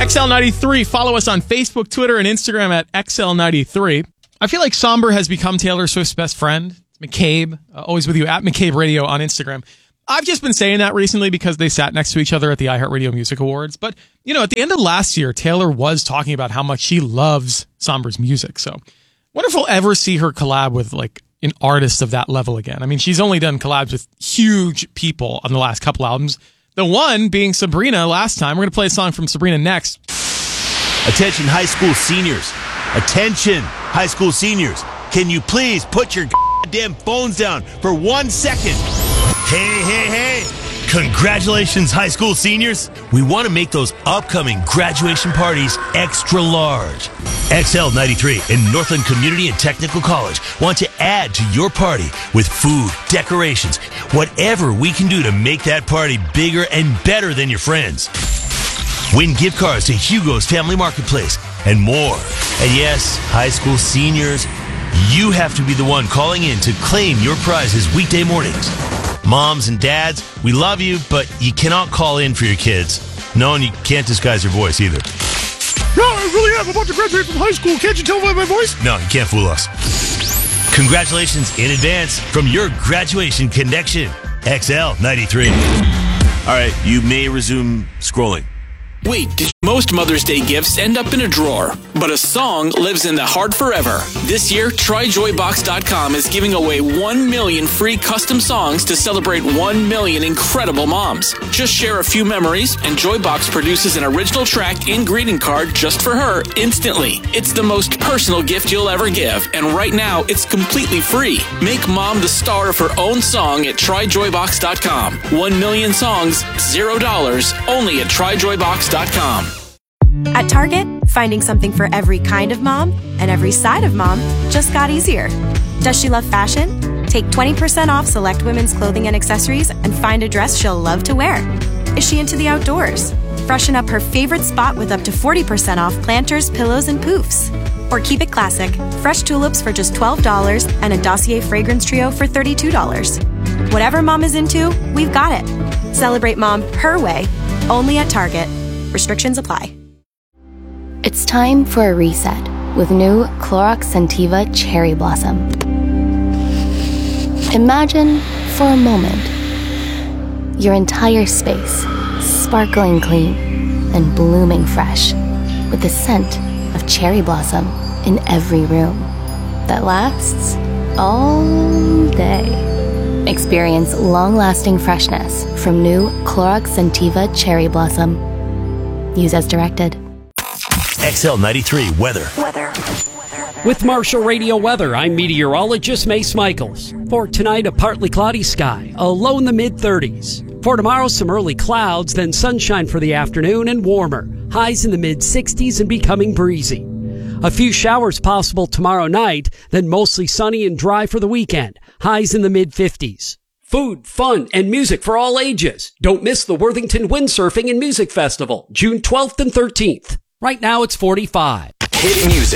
XL93. Follow us on Facebook, Twitter, and Instagram at XL93. I feel like Somber has become Taylor Swift's best friend. McCabe, always with you at McCabe Radio on Instagram. I've just been saying that recently because they sat next to each other at the iHeartRadio Music Awards. But, you know, at the end of last year, Taylor was talking about how much she loves Somber's music. So, wonder if we'll ever see her collab with, like, an artist of that level again. I mean, she's only done collabs with huge people on the last couple albums. The one being Sabrina last time. We're going to play a song from Sabrina next. Attention high school seniors. Attention high school seniors. Can you please put your damn phones down for 1 second? Hey. Congratulations, high school seniors. We want to make those upcoming graduation parties extra large. XL93 and Northland Community and Technical College want to add to your party with food, decorations, whatever we can do to make that party bigger and better than your friends. Win gift cards to Hugo's Family Marketplace and more. And yes, high school seniors, you have to be the one calling in to claim your prizes weekday mornings. Moms and dads, we love you, but you cannot call in for your kids. No, and you can't disguise your voice either. No, I really am about to graduate from high school. Can't you tell by my voice? No, you can't fool us. Congratulations in advance from your graduation connection, XL93. All right, you may resume scrolling. Wait, most Mother's Day gifts end up in a drawer, but a song lives in the heart forever. This year, TryJoyBox.com is giving away 1 million free custom songs to celebrate 1 million incredible moms. Just share a few memories, and Joybox produces an original track and greeting card just for her instantly. It's the most personal gift you'll ever give, and right now, it's completely free. Make mom the star of her own song at TryJoyBox.com. 1 million songs, $0, only at TryJoyBox.com. At Target, finding something for every kind of mom and every side of mom just got easier. Does she love fashion? Take 20% off select women's clothing and accessories and find a dress she'll love to wear. Is she into the outdoors? Freshen up her favorite spot with up to 40% off planters, pillows, and poofs. Or keep it classic. Fresh tulips for just $12 and a Dossier fragrance trio for $32. Whatever mom is into, we've got it. Celebrate mom her way, only at Target. Restrictions apply. It's time for a reset with new Clorox Scentiva Cherry Blossom. Imagine, for a moment, your entire space sparkling clean and blooming fresh with the scent of cherry blossom in every room that lasts all day. Experience long-lasting freshness from new Clorox Scentiva Cherry Blossom. Use as directed. XL93 weather. With Marshall Radio Weather, I'm meteorologist Mace Michaels. For tonight, a partly cloudy sky, a low in the mid-30s. For tomorrow, some early clouds, then sunshine for the afternoon and warmer. Highs in the mid-60s and becoming breezy. A few showers possible tomorrow night, then mostly sunny and dry for the weekend. Highs in the mid-50s. Food, fun, and music for all ages. Don't miss the Worthington Windsurfing and Music Festival, June 12th and 13th. Right now it's 45. Hit music.